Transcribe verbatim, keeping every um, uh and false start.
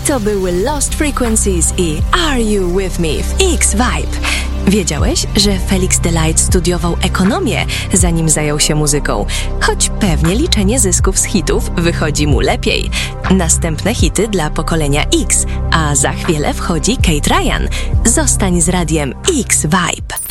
To były Lost Frequencies i Are You With Me w X-Vibe. Wiedziałeś, że Felix Delight studiował ekonomię, zanim zajął się muzyką? Choć pewnie liczenie zysków z hitów wychodzi mu lepiej. Następne hity dla pokolenia X, a za chwilę wchodzi Kate Ryan. Zostań z radiem X-Vibe.